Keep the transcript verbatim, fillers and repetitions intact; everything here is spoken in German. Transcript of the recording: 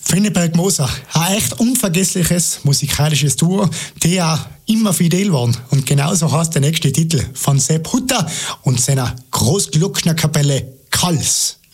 Fenneberg-Moser, ein echt unvergessliches musikalisches Duo, die auch immer fidel waren. Und genauso heißt der nächste Titel von Sepp Hutter und seiner Großglocknerkapelle Kals.